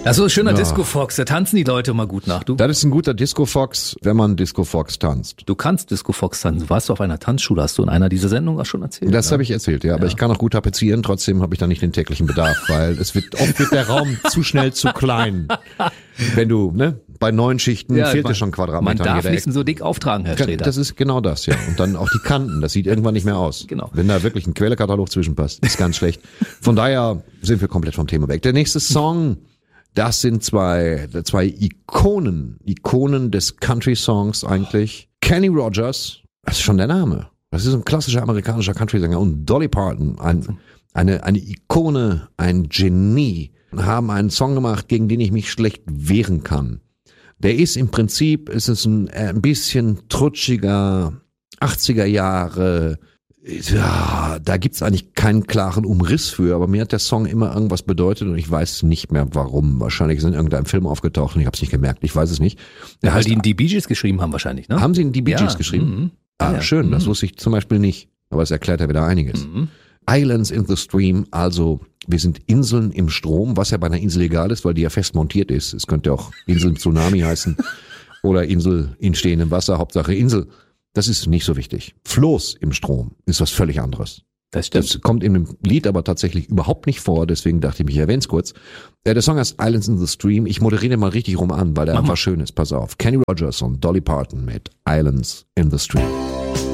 Also schöner Disco-Fox, da tanzen die Leute mal gut nach. Das ist ein guter Disco-Fox, wenn man Disco-Fox tanzt. Du kannst Disco-Fox tanzen. Warst du auf einer Tanzschule? Hast du in einer dieser Sendungen auch schon erzählt? Das habe ich erzählt, ja. Aber ich kann auch gut tapezieren, trotzdem habe ich da nicht den täglichen Bedarf, weil oft wird der Raum zu schnell zu klein. Wenn du, bei 9 Schichten fehlt dir schon Quadratmeter. Man darf nicht so dick auftragen, Herr Sträter. Das ist genau das, ja. Und dann auch die Kanten, das sieht irgendwann nicht mehr aus. Genau. Wenn da wirklich ein Quellekatalog zwischenpasst, ist ganz schlecht. Von daher sind wir komplett vom Thema weg. Der nächste Song, das sind zwei Ikonen des Country-Songs eigentlich. Kenny Rogers, das ist schon der Name. Das ist ein klassischer amerikanischer Country-Sänger. Und Dolly Parton, eine Ikone, ein Genie, haben einen Song gemacht, gegen den ich mich schlecht wehren kann. Der ist im Prinzip, ein bisschen trutschiger, 80er Jahre. Ja, da gibt's eigentlich keinen klaren Umriss für, aber mir hat der Song immer irgendwas bedeutet und ich weiß nicht mehr warum. Wahrscheinlich sind in irgendeinem Film aufgetaucht und ich habe es nicht gemerkt, ich weiß es nicht. Weil die die Bee Gees geschrieben haben wahrscheinlich, ne? Haben sie die Bee Gees geschrieben? Schön, das wusste ich zum Beispiel nicht, aber es erklärt ja wieder einiges. Islands in the Stream, also wir sind Inseln im Strom, was ja bei einer Insel egal ist, weil die ja fest montiert ist. Es könnte auch Insel im Tsunami heißen oder Insel in stehendem Wasser, Hauptsache Insel. Das ist nicht so wichtig. Floß im Strom ist was völlig anderes. Das stimmt. Das kommt in dem Lied aber tatsächlich überhaupt nicht vor, deswegen dachte ich, ich erwähne es kurz. Der Song heißt Islands in the Stream. Ich moderiere mal richtig rum an, weil der einfach schön ist. Pass auf. Kenny Rogers und Dolly Parton mit Islands in the Stream.